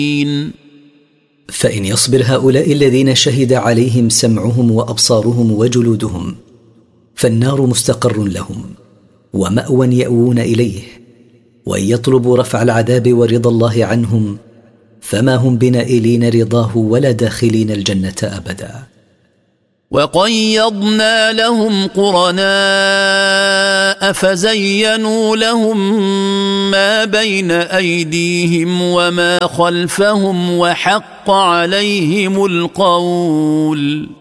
فإن يصبر هؤلاء الذين شهد عليهم سمعهم وأبصارهم وجلودهم فالنار مستقر لهم ومأوى يأوون إليه، وإن يطلبوا رفع العذاب ورضا الله عنهم فما هم بنائلين رضاه ولا داخلين الجنة أبدا. وقيضنا لهم قرناء فزينوا لهم ما بين أيديهم وما خلفهم وحق عليهم القول